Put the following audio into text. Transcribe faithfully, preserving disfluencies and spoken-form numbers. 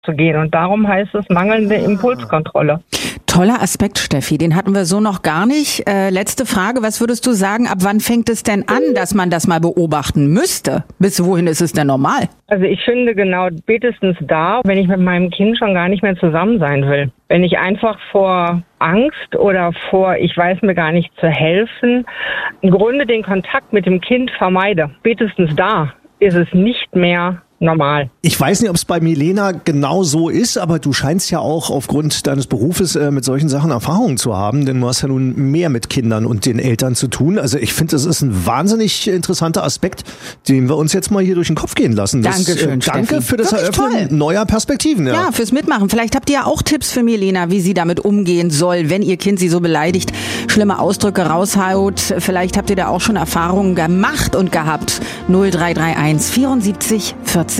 zu gehen. Und darum heißt es mangelnde Impulskontrolle. Toller Aspekt, Steffi. Den hatten wir so noch gar nicht. Äh, letzte Frage. Was würdest du sagen, ab wann fängt es denn an, dass man das mal beobachten müsste? Bis wohin ist es denn normal? Also ich finde genau spätestens da, wenn ich mit meinem Kind schon gar nicht mehr zusammen sein will. Wenn ich einfach vor Angst oder vor, ich weiß mir gar nicht zu helfen, im Grunde den Kontakt mit dem Kind vermeide. Spätestens da ist es nicht mehr normal. Ich weiß nicht, ob es bei Milena genau so ist, aber du scheinst ja auch aufgrund deines Berufes äh, mit solchen Sachen Erfahrungen zu haben, denn du hast ja nun mehr mit Kindern und den Eltern zu tun. Also ich finde, das ist ein wahnsinnig interessanter Aspekt, den wir uns jetzt mal hier durch den Kopf gehen lassen. Das, Dankeschön, äh, Danke Steffi. für das Wirklich Eröffnen toll. neuer Perspektiven. Ja. Ja, fürs Mitmachen. Vielleicht habt ihr ja auch Tipps für Milena, wie sie damit umgehen soll, wenn ihr Kind sie so beleidigt, schlimme Ausdrücke raushaut. Vielleicht habt ihr da auch schon Erfahrungen gemacht und gehabt. null drei drei eins vierundsiebzig vierzig